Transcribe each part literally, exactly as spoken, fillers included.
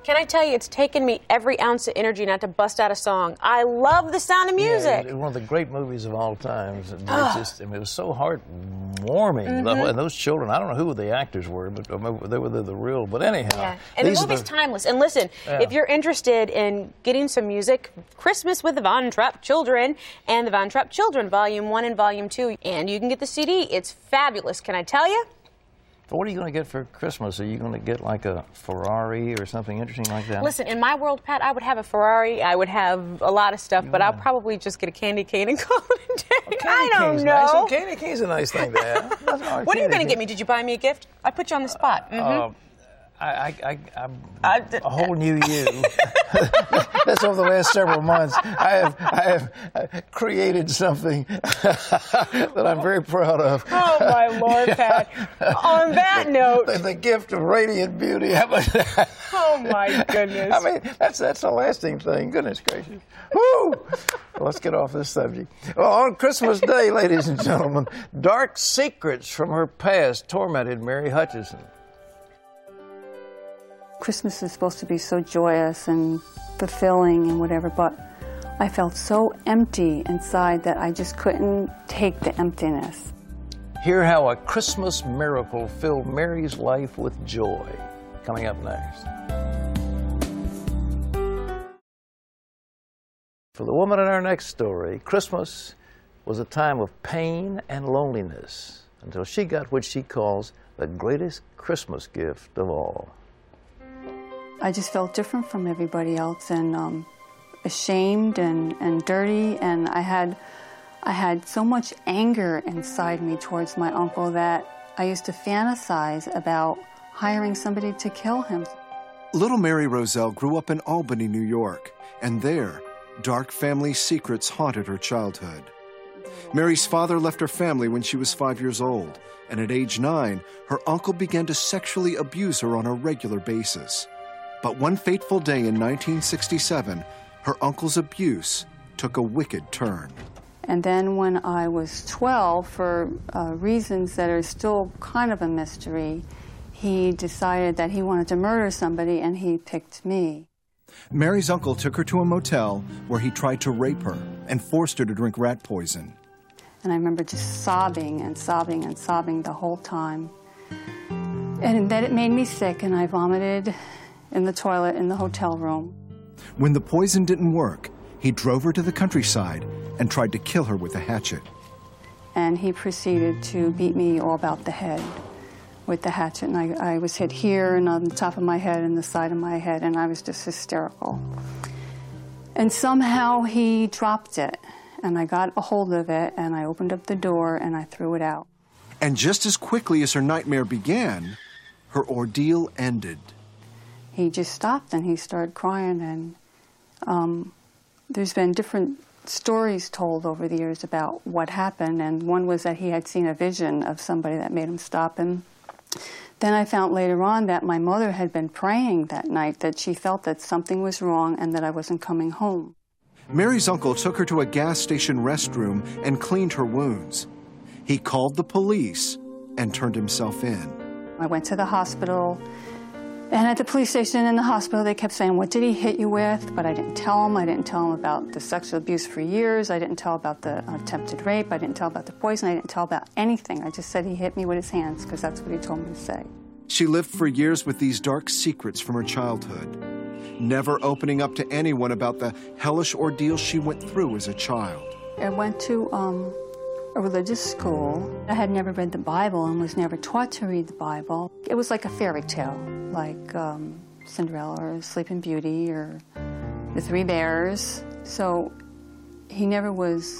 Can I tell you, it's taken me every ounce of energy not to bust out a song. I love the sound of music. Yeah, one of the great movies of all times. It was, just, I mean, it was so heartwarming. Mm-hmm. And those children, I don't know who the actors were, but they were the, the real. But anyhow. Yeah. And the movie's the, timeless. And listen, yeah. if you're interested in getting some music, Christmas with the Von Trapp Children and the Von Trapp Children, Volume one and Volume two. And you can get the C D. It's fabulous. Can I tell you? But what are you going to get for Christmas? Are you going to get like a Ferrari or something interesting like that? Listen, in my world, Pat, I would have a Ferrari. I would have a lot of stuff, yeah. but I'll probably just get a candy cane and call it a day. Well, I don't know. Nice. Well, candy cane's a nice thing to have. What are you going to get me? Did you buy me a gift? I put you on the spot. Mm-hmm. uh, I, I, I, I'm a whole new you. That's over the last several months. I have, I have created something that I'm very proud of. Oh, my Lord, Pat. On that note. The, the gift of radiant beauty. How about that? Oh, my goodness. I mean, that's, that's a lasting thing. Goodness gracious. Woo! Let's get off this subject. Well, on Christmas Day, ladies and gentlemen, dark secrets from her past tormented Mary Hutchison. Christmas is supposed to be so joyous and fulfilling and whatever, but I felt so empty inside that I just couldn't take the emptiness. Hear how a Christmas miracle filled Mary's life with joy. Coming up next. For the woman in our next story, Christmas was a time of pain and loneliness until she got what she calls the greatest Christmas gift of all. I just felt different from everybody else and um, ashamed and, and dirty, and I had, I had so much anger inside me towards my uncle that I used to fantasize about hiring somebody to kill him. Little Mary Roselle grew up in Albany, New York, and there, dark family secrets haunted her childhood. Mary's father left her family when she was five years old, and at age nine, her uncle began to sexually abuse her on a regular basis. But one fateful day in nineteen sixty-seven, her uncle's abuse took a wicked turn. And then when I was twelve, for uh, reasons that are still kind of a mystery, he decided that he wanted to murder somebody, and he picked me. Mary's uncle took her to a motel where he tried to rape her and forced her to drink rat poison. And I remember just sobbing and sobbing and sobbing the whole time. And that it made me sick, and I vomited in the toilet in the hotel room. When the poison didn't work, he drove her to the countryside and tried to kill her with a hatchet. And he proceeded to beat me all about the head with the hatchet. And I, I was hit here and on the top of my head and the side of my head, and I was just hysterical. And somehow he dropped it, and I got a hold of it, and I opened up the door, and I threw it out. And just as quickly as her nightmare began, her ordeal ended. He just stopped, and he started crying, and um, there's been different stories told over the years about what happened, and one was that he had seen a vision of somebody that made him stop. And then I found later on that my mother had been praying that night, that she felt that something was wrong and that I wasn't coming home. Mary's uncle took her to a gas station restroom and cleaned her wounds. He called the police and turned himself in. I went to the hospital. And at the police station and the hospital, they kept saying, what did he hit you with? But I didn't tell them. I didn't tell them about the sexual abuse for years. I didn't tell about the attempted rape. I didn't tell about the poison. I didn't tell about anything. I just said he hit me with his hands, because that's what he told me to say. She lived for years with these dark secrets from her childhood, never opening up to anyone about the hellish ordeal she went through as a child. I went to um, a religious school. I had never read the Bible and was never taught to read the Bible. It was like a fairy tale, like um, Cinderella or Sleeping Beauty or The Three Bears. So he never was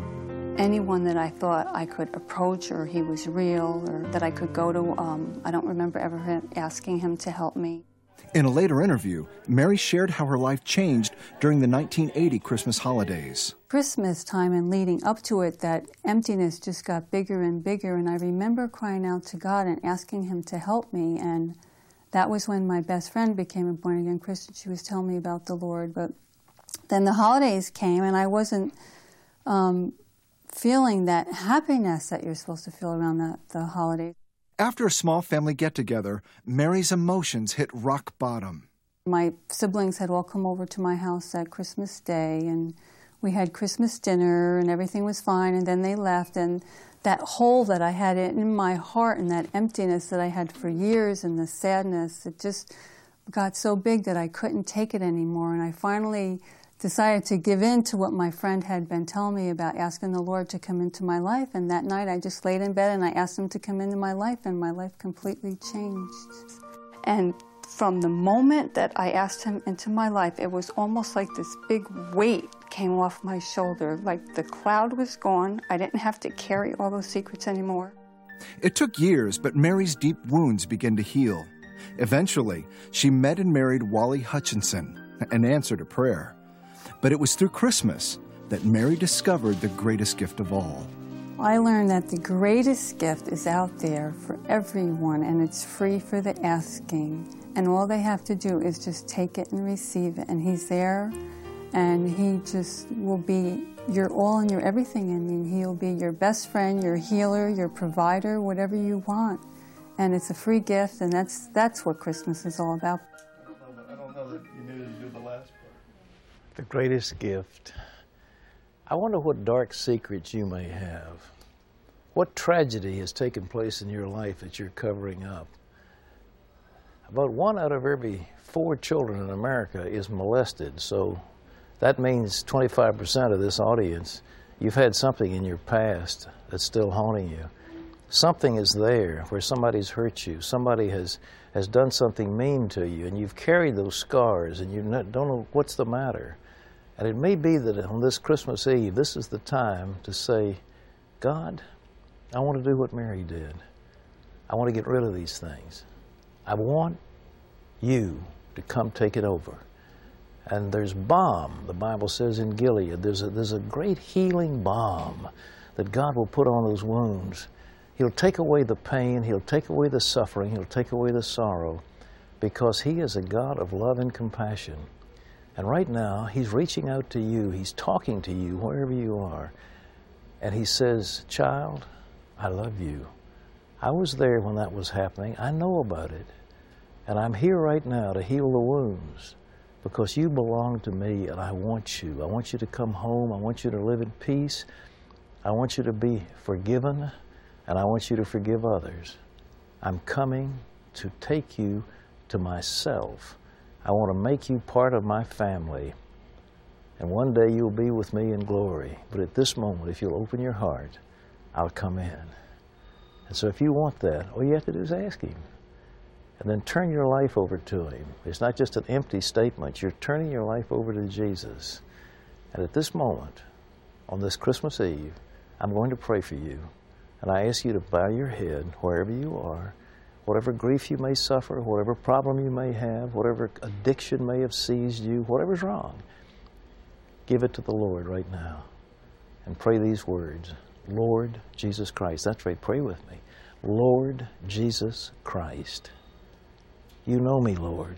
anyone that I thought I could approach, or he was real, or that I could go to. Um, I don't remember ever asking him to help me. In a later interview, Mary shared how her life changed during the nineteen eighty Christmas holidays. Christmas time and leading up to it, that emptiness just got bigger and bigger, and I remember crying out to God and asking him to help me, and that was when my best friend became a born-again Christian. She was telling me about the Lord, but then the holidays came, and I wasn't um, feeling that happiness that you're supposed to feel around the, the holidays. After a small family get-together, Mary's emotions hit rock bottom. My siblings had all come over to my house at Christmas Day, and we had Christmas dinner, and everything was fine, and then they left, and that hole that I had in my heart and that emptiness that I had for years and the sadness, it just got so big that I couldn't take it anymore, and I finally decided to give in to what my friend had been telling me about asking the Lord to come into my life, and that night I just laid in bed and I asked Him to come into my life, and my life completely changed. And from the moment that I asked Him into my life, it was almost like this big weight came off my shoulder, like the cloud was gone. I didn't have to carry all those secrets anymore. It took years, but Mary's deep wounds began to heal. Eventually, she met and married Wally Hutchinson and answered a prayer. But it was through Christmas that Mary discovered the greatest gift of all. I learned that the greatest gift is out there for everyone, and it's free for the asking. And all they have to do is just take it and receive it. And He's there, and He just will be your all and your everything. I mean, He'll be your best friend, your healer, your provider, whatever you want. And it's a free gift, and that's that's what Christmas is all about. I don't know that you needed to do the last part. The greatest gift. I wonder what dark secrets you may have. What tragedy has taken place in your life that you're covering up? About one out of every four children in America is molested, so that means twenty-five percent of this audience, you've had something in your past that's still haunting you. Something is there where somebody's hurt you, somebody has, has done something mean to you, and you've carried those scars, and you don't know what's the matter. And it may be that on this Christmas Eve, this is the time to say, God, I want to do what Mary did. I want to get rid of these things. I want you to come take it over. And there's balm, the Bible says in Gilead. There's a, there's a great healing balm that God will put on those wounds. He'll take away the pain. He'll take away the suffering. He'll take away the sorrow, because He is a God of love and compassion. And right now, He's reaching out to you. He's talking to you wherever you are. And He says, child, I love you. I was there when that was happening. I know about it. And I'm here right now to heal the wounds, because you belong to me, and I want you. I want you to come home. I want you to live in peace. I want you to be forgiven, and I want you to forgive others. I'm coming to take you to myself. I want to make you part of my family. And one day you'll be with me in glory. But at this moment, if you'll open your heart, I'll come in. And so if you want that, all you have to do is ask Him. And then turn your life over to Him. It's not just an empty statement. You're turning your life over to Jesus. And at this moment, on this Christmas Eve, I'm going to pray for you. And I ask you to bow your head wherever you are. Whatever grief you may suffer, whatever problem you may have, whatever addiction may have seized you, whatever's wrong, give it to the Lord right now. And pray these words. Lord Jesus Christ. That's right. Pray with me. Lord Jesus Christ. You know me, Lord.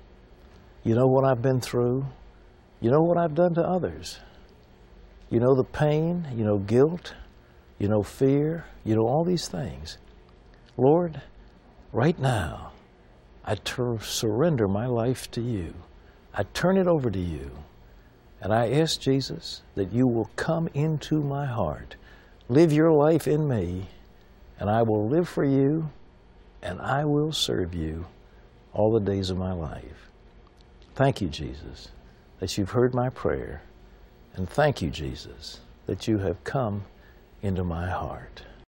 You know what I've been through. You know what I've done to others. You know the pain. You know guilt. You know fear. You know all these things. Lord, right now, I ter- surrender my life to you. I turn it over to you. And I ask, Jesus, that you will come into my heart. Live your life in me, and I will live for you, and I will serve you all the days of my life. Thank you, Jesus, that you've heard my prayer. And thank you, Jesus, that you have come into my heart.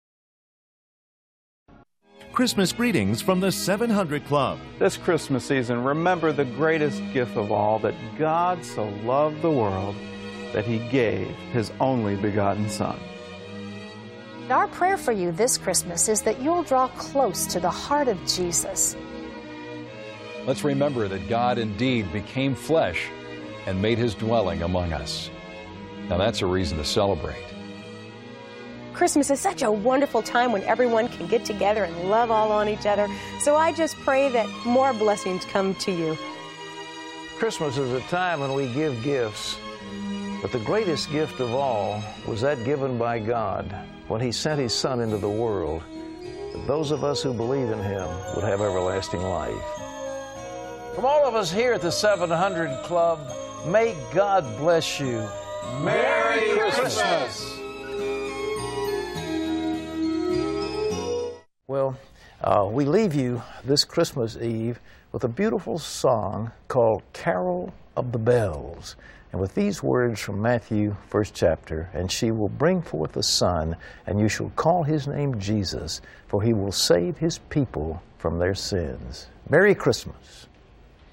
Christmas greetings from the seven hundred Club. This Christmas season, remember the greatest gift of all, that God so loved the world that He gave His only begotten Son. Our prayer for you this Christmas is that you'll draw close to the heart of Jesus. Let's remember that God indeed became flesh and made His dwelling among us. Now that's a reason to celebrate. Christmas is such a wonderful time when everyone can get together and love all on each other. So I just pray that more blessings come to you. Christmas is a time when we give gifts, but the greatest gift of all was that given by God when He sent His Son into the world, that those of us who believe in Him would have everlasting life. From all of us here at the seven hundred Club, may God bless you. Merry Christmas! Well, uh, we leave you this Christmas Eve with a beautiful song called Carol of the Bells. And with these words from Matthew, first chapter, and she will bring forth a son, and you shall call his name Jesus, for he will save his people from their sins. Merry Christmas.